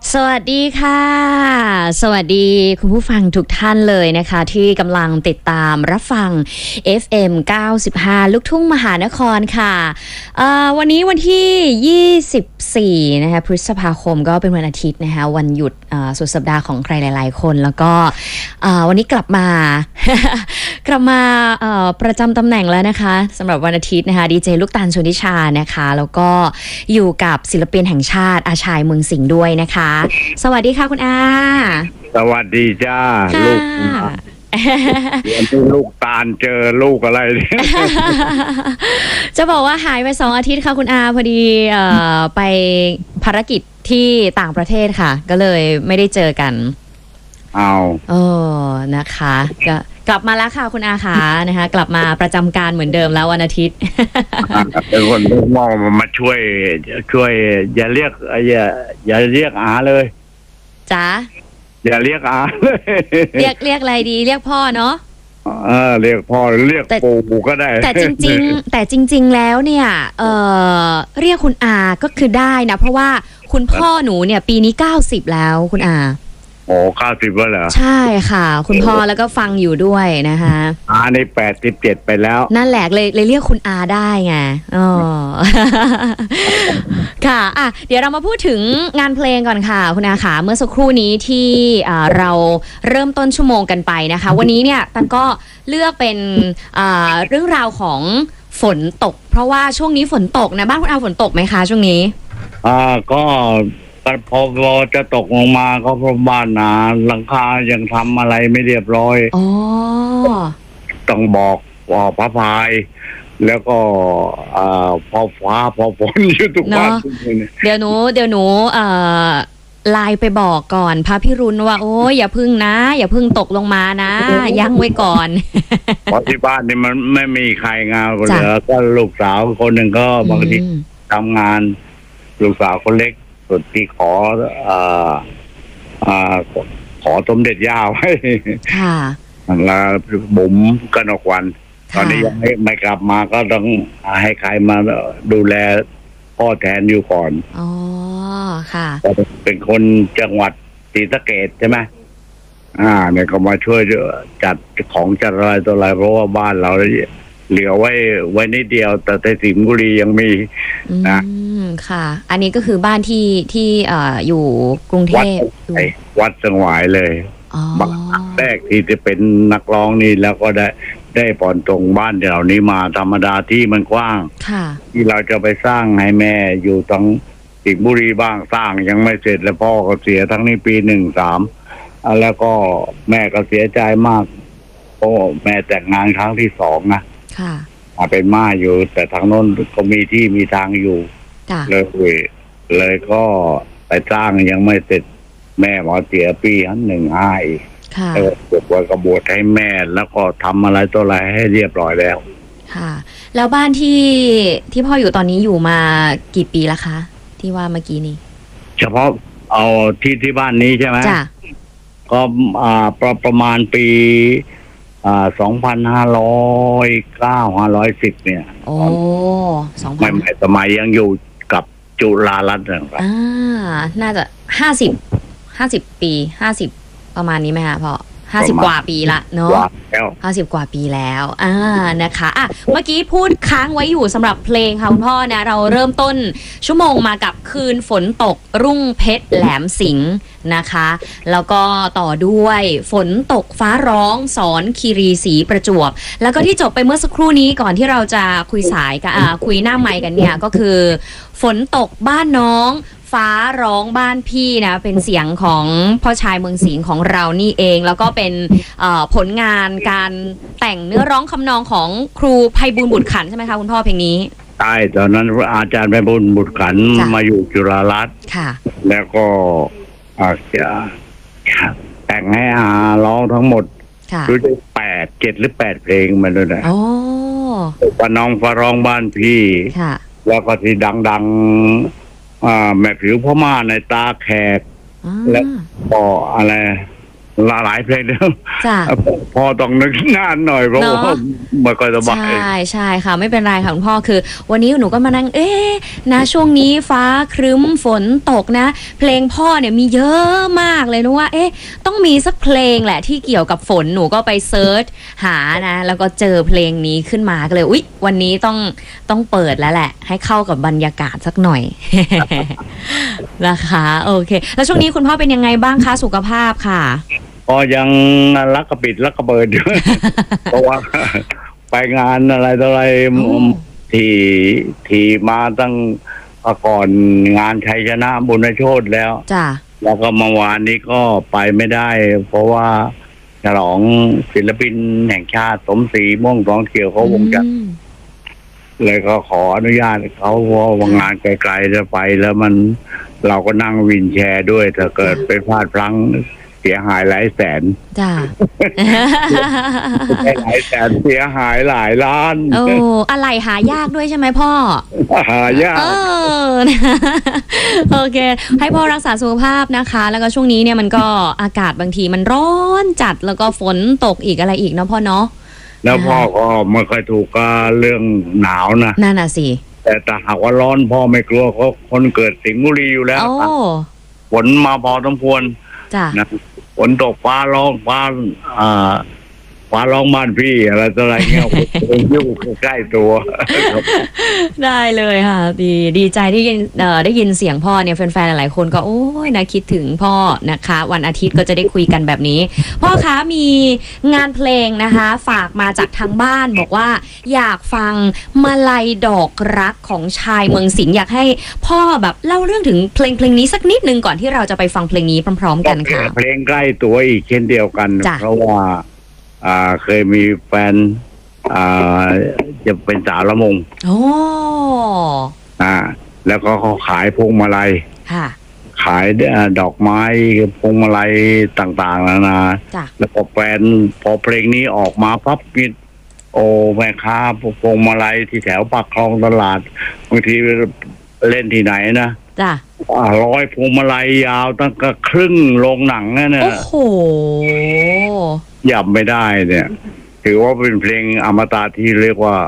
สวัสดีค่ะสวัสดีคุณผู้ฟังทุกท่านเลยนะคะที่กำลังติดตามรับฟัง FM 95 ลูกทุ่งมหานครค่ะวันนี้วันที่24นะคะพฤษภาคมก็เป็นวันอาทิตย์นะคะวันหยุดสุดสัปดาห์ของใครหลายๆคนแล้วก็วันนี้กลับมา กลับมาประจำตำแหน่งแล้วนะคะสำหรับวันอาทิตย์นะคะดีเจลูกตาลชนทิชานะคะแล้วก็อยู่กับศิลปินแห่งชาติอาชายเมืองสิงห์ด้วยนะคะสวัสดีค่ะคุณอาสวัสดีจ้าลูกลูกตาลเจอลูกอะไรเนี่ยจะบอกว่าหายไป2 อาทิตย์ค่ะคุณอาพอดีไปภารกิจที่ต่างประเทศค่ะก็เลยไม่ได้เจอกันนะคะก็กลับมาแล้วค่ะคุณอาค่ะนะคะกลับมาประจำการเหมือนเดิมแล้ววันอาทิตย์เป็นคนมองมาช่วยอย่าเรียกอาเลยจ้าอย่าเรียกอาเลยเรียกอะไรดีเรียกพ่อเนาะเรียกพ่อเรียกปู่ก็ได้แต่จริงแล้วเนี่ยเรียกคุณอาก็คือได้นะเพราะว่าคุณพ่อหนูเนี่ยปีนี้90แล้วคุณอาโอ้90แล้วเหรอใช่ค่ะคุณพ่อแล้วก็ฟังอยู่ด้วยนะคะใน87ไปแล้วนั่นแหละเลยเรียกคุณอาได้ไงค่ะเดี๋ยวเรามาพูดถึงงานเพลงก่อนค่ะคุณอาค่ะเมื่อสักครู่นี้ที่เราเริ่มต้นชั่วโมงกันไปนะคะวันนี้เนี่ยตันก็เลือกเป็นเรื่องราวของฝนตกเพราะว่าช่วงนี้ฝนตกนะบ้านคุณอาฝนตกไหมคะช่วงนี้ก็พอจะตกลงมาก็เพราะบ้านหนาหลังคายังทำอะไรไม่เรียบร้อยต้องบอกพระพายแล้วก็พอฟ้าพอฝนอยู่ทุกวันเดี๋ยวหนูไลน์ไปบอกก่อนพระพิรุณว่าโอ้ยอย่าพึ่งนะอย่าพึ่งตกลงมานะยั้งไว้ก่อนเพราะที่บ้านนี่มันไม่มีใครงานเหลือก็ลูกสาวคนหนึ่งก็บางทีทำงานลูกสาวคนเล็กสุดที่ขอสมเด็จย่าไว้ค่ะแล้วบุ๋มกนกวันตอนนี้ยังไม่กลับมาก็ต้องให้ใครมาดูแลพ่อแทนอยู่ก่อนอ๋อค่ะเป็นคนจังหวัดศรีสะเกษใช่ไหมเนี่ยก็มาช่วยจัดของจัดอะไรตัวอะไรเพราะว่าบ้านเราเหลือไว้นิดเดียวแต่ที่สิงห์บุรียังมีนะค่ะอันนี้ก็คือบ้านที่อยู่กรุงเทพวัดสังหวายเลยบังแรกที่จะเป็นนักร้องนี่แล้วก็ได้ผ่อนตรงบ้านเหล่านี้มาธรรมดาที่มันกว้างที่เราจะไปสร้างให้แม่อยู่ทั้งสิงห์บุรีบ้างสร้างยังไม่เสร็จแล้วพ่อก็เสียทั้งนี้ปี13แล้วก็แม่ก็เสียใจมากเพราะแม่แต่งงานครั้งที่2นะเป็นม่าอยู่แต่ทางโน้นก็มีที่มีทางอยู่เลยก็ไปสร้างยังไม่เสร็จแม่มาเสียปี15อีกแล้วก็บวชกบฏให้แม่แล้วก็ทำอะไรตัวอะไรให้เรียบร้อยแล้วค่ะแล้วบ้านที่พ่ออยู่ตอนนี้อยู่มากี่ปีแล้วคะที่ว่าเมื่อกี้นี้เฉพาะเอาที่บ้านนี้ใช่ไหมจ้ะก็ประมาณปี2509-510เนี่ยโอ้ใหม่สมัยยังอยู่กับจุฬารัตน์นะครับน่าจะ50 ปี50ประมาณนี้ไหมคะพ่อ50 กว่าปีละเนาะ50 กว่าปีแล้วนะคะเมื่อกี้พูดค้างไว้อยู่สำหรับเพลงค่ะคุณพ่อนะเราเริ่มต้นชั่วโมงมากับคืนฝนตกรุ่งเพชรแหลมสิงห์นะคะแล้วก็ต่อด้วยฝนตกฟ้าร้องสอนคีรีศรีประจวบแล้วก็ที่จบไปเมื่อสักครู่นี้ก่อนที่เราจะคุยสายกันคุยหน้าไมค์กันเนี่ยก็คือฝนตกบ้านน้องฟ้าร้องบ้านพี่นะเป็นเสียงของพ่อชายเมืองสิงห์ของเรานี่เองแล้วก็เป็นผลงานการแต่งเนื้อร้องคำนองของครูไพบูลย์บุตรขันใช่ไหมคะคุณพ่อเพลงนี้ใช่ตอนนั้นอาจารย์ไพบูลย์บุตรขันมาอยู่จุฬารัตน์แล้วก็แต่งให้ร้องทั้งหมดรู้ได้7 หรือ 8เพลงมาด้วยนะป้าน้องฟ้าร้องบ้านพี่แล้วก็ที่ดังแม่ผิวพ่อม่าในตาแขกและก็อะไรหลายเพลงเดียวจ้ะพอต้องนึกนานหน่อยเพราะเนอะว่าไม่ค่อยสบายใช่ค่ะไม่เป็นไรค่ะคุณพ่อคือ วันนี้หนูก็มานั่งนะช่วงนี้ฟ้าครึ้มฝนตกนะ เพลงพ่อเนี่ยมีเยอะมากเลยนะว่าต้องมีสักเพลงแหละที่เกี่ยวกับฝนหนูก็ไปเซิร์ชหานะแล้วก็เจอเพลงนี้ขึ้นมาก็เลยอุ๊ยวันนี้ต้องเปิดแล้วแหละ ให้เข้ากับบรรยากาศสักหน่อย นะคะโอเค แล้วช่วงนี้คุณพ่อเป็นยังไงบ้างคะสุขภาพค่ะก็ยังรักกระปิดรักกระเบิดอยู่ เพราะว่าไปงานอะไรต่ออะไรโอ้ที่มาตั้งก่อนงานชัยชนะบุญโชตแล้วจ้ะแล้วก็เมื่อวานนี้ก็ไปไม่ได้ เพราะว่าฉลองศิลปินแห่งชาติสมศรีม่วงทองเขียวเขาวงจัด เลยก็ขออนุญาตเขาว่างานไกลๆจะไปแล้วมันเราก็นั่งวินแชร์ด้วยถ้าเกิดไปพลาดพลั้งเสียหายหลายแสนจ้ะหลายแสนเสียหายหลายล้านโอ้อะไรหายากด้วยใช่ไหมพ่อหายากโอเค ให้พ่อรักษาสุขภาพนะคะ แล้วก็ช่วงนี้เนี่ยมันก็อากาศบางทีมันร้อนจัดแล้วก็ฝนตกอีกอะไรอีกเนาะพ่อเนาะแล้วพ่อก็ไม่ค่อยถูกกับเรื่องหนาวนะนั่นน่ะสิแต่ถ้าหากว่าร้อนพ่อไม่กลัวเขาคนเกิดสิงห์บุรีอยู่แล้วโอ้ฝนมาพอสมควรจ้ะนะฝนตกฟ้าร้องฟ้าร้องบ้านพี่อะไรต่ออะไรเงี้ย ยุ่งใกล้ตัวได้เลยค่ะ ดีใจที่ได้ยินเสียงพ่อเนี่ยแฟนๆหลายๆคนก็โอ้ยนะคิดถึงพ่อนะคะ วันอาทิตย์ก็จะได้คุยกันแบบนี้ พ่อคะมีงานเพลงนะคะ ฝากมาจากทางบ้านบอกว่าอยากฟังมาลัยดอกรักของชายเมืองสิงห์อยากให้พ่อแบบเล่าเรื่องถึงเพลงนี้สักนิดนึงก่อนที่เราจะไปฟังเพลงนี้พร้อมๆกันค่ะเพลงใกล้ตัวอีกเช่นเดียวกันจ้ะเพราะว่าเคยมีแฟนจะเป็นสาวละมงโอ้แล้วก็เขาขายพวงมาลัยค่ะขายดอกไม้พวงมาลัยต่างๆนานาจ้ะแล้วก็แฟนพอเพลงนี้ออกมาปั๊บมีโอ้แม่ค้าพวงมาลัยที่แถวปากคลองตลาดบางทีเล่นที่ไหนนะจ้ะร้อยพวงมาลัยยาวตั้งก็ครึ่งโรงหนังนั่นโอ้นะโหย่ำไม่ได้เนี่ย ถือว่าเป็นเพลงอมตะที่เรียกว่า